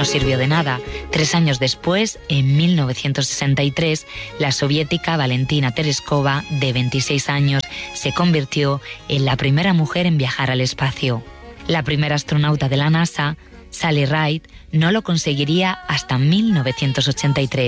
no sirvió de nada. 3 años después, en 1963, la soviética Valentina Tereskova, de 26 años, se convirtió en la primera mujer en viajar al espacio. La primera astronauta de la NASA, Sally Ride, no lo conseguiría hasta 1983.